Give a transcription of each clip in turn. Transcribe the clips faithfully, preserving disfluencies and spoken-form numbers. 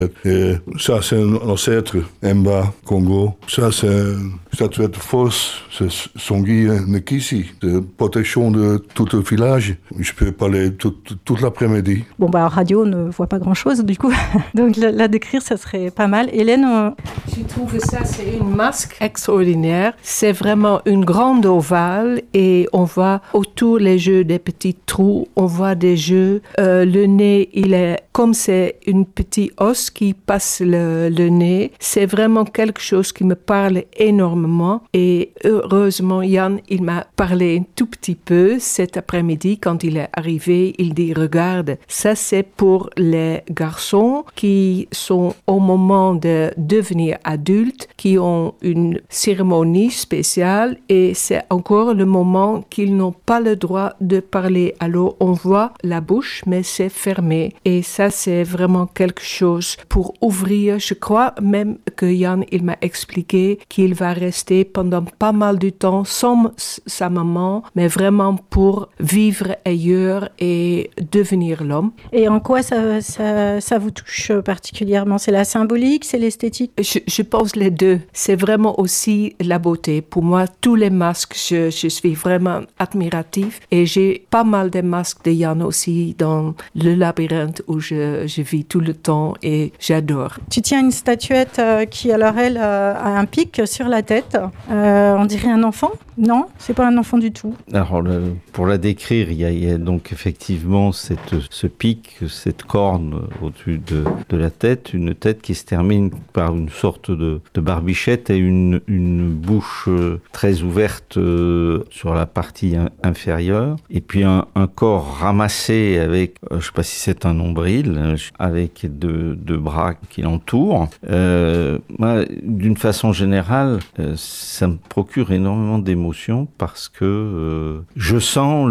Et ça, c'est un ancêtre, Mba, Congo. Ça, c'est une statuette fausse, c'est Songui Nekisi, de protection de tout le village. Je peux parler tout, toute l'après-midi. Bon, bah, en radio, on ne voit pas grand-chose, du coup. Donc, la, la décrire, ça serait pas mal. Hélène on... Je trouve que ça, c'est une masque extraordinaire. C'est vraiment une grande ovale et on voit autour les jeux des petits trous. On voit des jeux. Euh, le nez, il est comme c'est une petite os qui passe le, le nez. C'est vraiment quelque chose qui me parle énormément. Et heureusement, Yann, il m'a parlé un tout petit peu cet après-midi quand il est arrivé. Il dit, regarde, ça c'est pour les garçons qui sont au moment de devenir adultes, qui ont une cérémonie spéciale et c'est encore le moment qu'ils n'ont pas le droit de parler. Alors on voit la bouche, mais c'est fermé. Et ça, c'est vraiment quelque chose pour ouvrir. Je crois même que Yann, il m'a expliqué qu'il va rester pendant pas mal de temps sans sa maman, mais vraiment pour vivre ailleurs et devenir l'homme. Et en quoi ça, ça, ça vous touche particulièrement? C'est la symbolique, c'est l'esthétique? Je, je pense les deux. C'est vraiment aussi la beauté. Pour moi, tous les masques, je, je suis vraiment admiratif et j'ai pas mal de masques de Yann aussi dans le labyrinthe où je, je vis tout le temps et j'adore. Tu tiens une statuette euh, qui, alors elle, euh, a un pic sur la tête. Euh, on dirait un enfant? Non, c'est pas un enfant du tout. Alors, le, pour la décrire, il y, a, il y a donc effectivement cette, ce pic, cette corne au-dessus de, de la tête, une tête qui se termine par une sorte de, de barbichette et une, une bouche très ouverte euh, sur la partie in, inférieure, et puis un, un corps ramassé avec, euh, je ne sais pas si c'est un nombril, avec deux, deux bras qui l'entourent. Euh, moi, d'une façon générale, euh, ça me procure énormément d'émotions parce que euh, je sens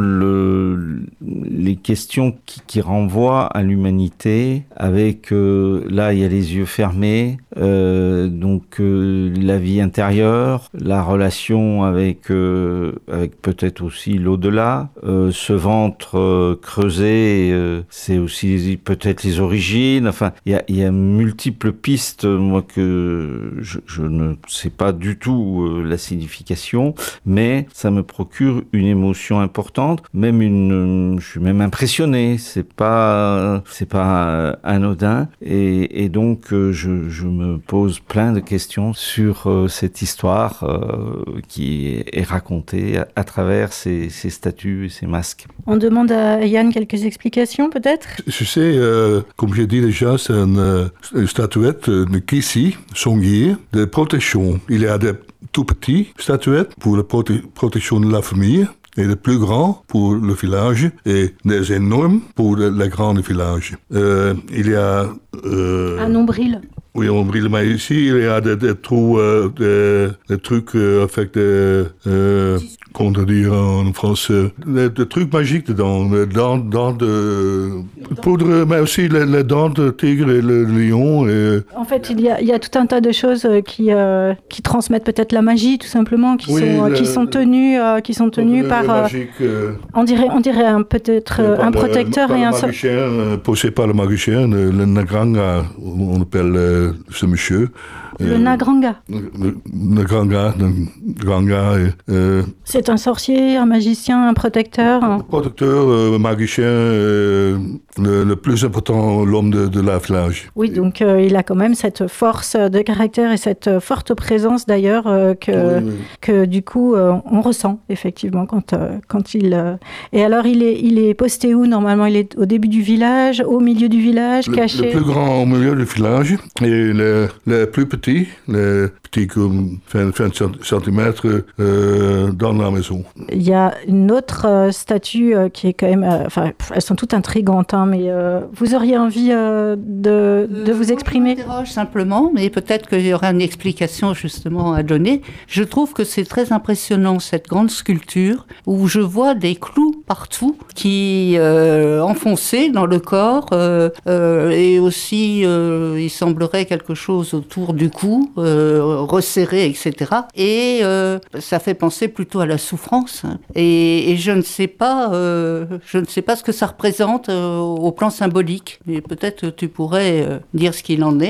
le, les questions qui, qui renvoient à l'humanité avec, euh, là, il y a les yeux fermés, euh, donc euh, la vie intérieure, la relation avec, euh, avec peut-être aussi l'au-delà, euh, ce ventre euh, creusé, euh, c'est aussi peut-être les origines, enfin, il y a, il y a multiples pistes, moi, que je, je ne sais pas du tout euh, la signification, mais ça me procure une émotion importante, même une, je suis même impressionné, c'est pas, c'est pas anodin, et, et donc euh, je, je me pose plein de questions sur euh, cette histoire euh, qui est racontée à, à travers ces, ces statues et ces masques. On demande à Yann quelques explications, peut-être? Je sais, euh, comme j'ai dit déjà, c'est une, une statuette de Kisi, Songui, de protection. Il y a des tout petits statuettes pour la prote- protection de la famille, et les plus grands pour le village, et des énormes pour le, le grand village. Euh, il y a... Euh, un nombril. Oui, un nombril, mais ici, il y a des, des trous, euh, des, des trucs euh, avec des... Euh, comment dire en français? Des, des trucs magiques dedans, des dents, dents de poudre, mais aussi les, les dents de tigre et le lion. Et... En fait, il y, a, il y a tout un tas de choses qui, euh, qui transmettent peut-être la magie, tout simplement, qui, oui, sont, le, qui sont tenues, euh, qui sont tenues par... Euh, magique, euh, on dirait, on dirait un, peut-être euh, un protecteur le, et un... magicien, euh, posé par le magicien, le, le Nagranga, on appelle euh, ce monsieur. Le euh, Nagranga. Le Nagranga, le Nagranga. Euh, C'est un sorcier, un magicien, un protecteur. Un protecteur, euh, magicien, euh, le, le plus important, l'homme de, de la village. Oui, donc euh, il a quand même cette force de caractère et cette forte présence d'ailleurs euh, que, oui, oui. que du coup euh, on ressent effectivement quand, euh, quand il... Euh... Et alors il est, il est posté où normalement? Il est au début du village, au milieu du village, le, caché? Le plus grand au milieu du village et le, le plus petit, le petit comme vingt centimètres euh, dans la maison. Il y a une autre euh, statue euh, qui est quand même... Enfin, euh, elles sont toutes intrigantes, hein, mais euh, vous auriez envie euh, de, de vous exprimer? Je m'interroge simplement, mais peut-être qu'il y aura une explication justement à donner. Je trouve que c'est très impressionnant, cette grande sculpture, où je vois des clous partout qui euh, enfoncés dans le corps, euh, euh, et aussi, euh, il semblerait quelque chose autour du cou, euh, resserrés, et cetera. Et euh, ça fait penser plutôt à la souffrance. Et, et je ne sais pas, euh, je ne sais pas ce que ça représente euh, au plan symbolique. Et peut-être tu pourrais euh, dire ce qu'il en est.